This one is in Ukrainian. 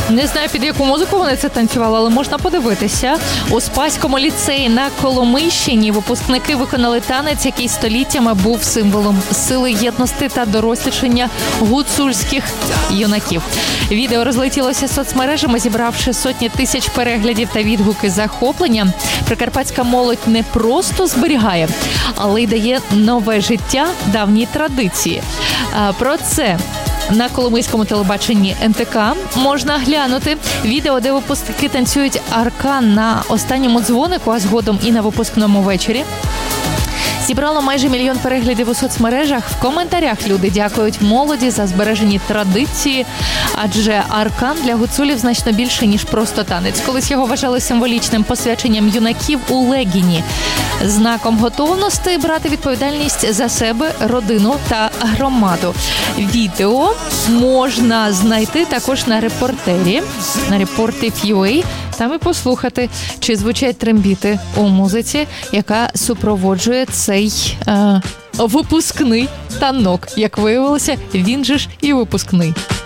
Не знаю, під яку музику вони це танцювали, але можна подивитися. У Спаському ліцеї на Коломийщині випускники виконали танець, який століттями був символом сили, єдності та дорослішання гуцульських юнаків. Відео розлетілося соцмережами, зібравши сотні тисяч переглядів та відгуки захоплення. Прикарпатська молодь не просто зберігає, але й дає нове життя давній традиції. Про це на коломийському телебаченні НТК можна глянути відео, де випускники танцюють аркан на останньому дзвонику, а згодом і на випускному вечорі. Зібрало майже 1 мільйон переглядів у соцмережах. В коментарях люди дякують молоді за збережені традиції, адже аркан для гуцулів значно більше, ніж просто танець. Колись його вважали символічним посвяченням юнаків у легіні, знаком готовності брати відповідальність за себе, родину та громаду. Відео можна знайти також на репортері, на Reportif.ua. Там і послухати, чи звучать трембіти у музиці, яка супроводжує цей випускний танок. Як виявилося, він же ж і випускний.